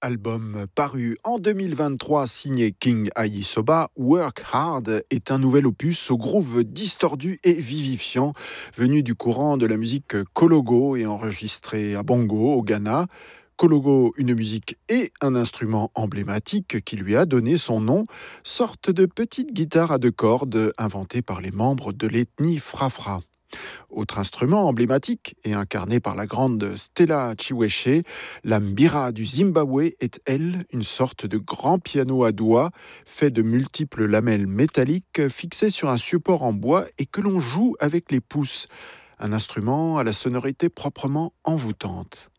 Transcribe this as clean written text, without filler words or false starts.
album paru en 2023 signé King Ayisoba, Work Hard est un nouvel opus au groove distordu et vivifiant, venu du courant de la musique Kologo et enregistré à Bongo au Ghana. Kologo, une musique et un instrument emblématique qui lui a donné son nom, sorte de petite guitare à deux cordes inventée par les membres de l'ethnie Frafra. Autre instrument emblématique et incarné par la grande Stella Chiweshe, la mbira du Zimbabwe est, elle, une sorte de grand piano à doigts fait de multiples lamelles métalliques fixées sur un support en bois et que l'on joue avec les pouces. Un instrument à la sonorité proprement envoûtante.